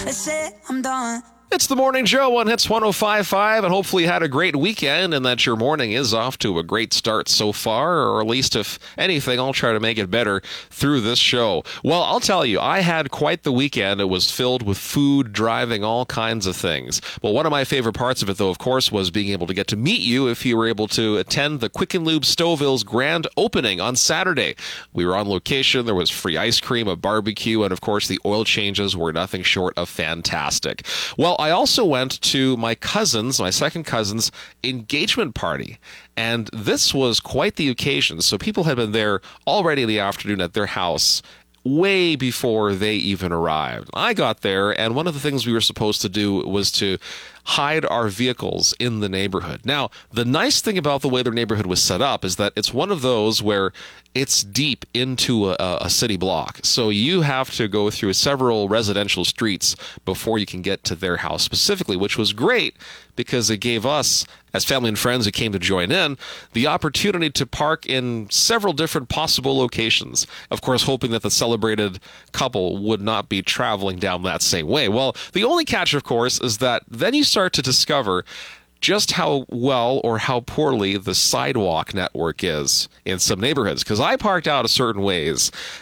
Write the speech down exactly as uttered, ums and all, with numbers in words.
That's it, I'm done. It's the Morning Joe on Hits one oh five point five, and hopefully you had a great weekend and that your morning is off to a great start so far, or at least if anything, I'll try to make it better through this show. Well, I'll tell you, I had quite the weekend. It was filled with food, driving, all kinds of things. Well, one of my favorite parts of it, though, of course, was being able to get to meet you if you were able to attend the Quick and Lube Stouffville's grand opening on Saturday. We were on location. There was free ice cream, a barbecue, and of course, the oil changes were nothing short of fantastic. Well, I also went to my cousin's, my second cousin's engagement party, and this was quite the occasion. So people had been there already in the afternoon at their house way before they even arrived. I got there, and one of the things we were supposed to do was to hide our vehicles in the neighborhood. Now, the nice thing about the way their neighborhood was set up is that it's one of those where it's deep into a, a city block. So you have to go through several residential streets before you can get to their house specifically, which was great because it gave us, as family and friends who came to join in, the opportunity to park in several different possible locations. Of course, hoping that the celebrated couple would not be traveling down that same way. Well, the only catch, of course, is that then you start to discover just how well or how poorly the sidewalk network is in some neighborhoods. Because I parked out a certain ways,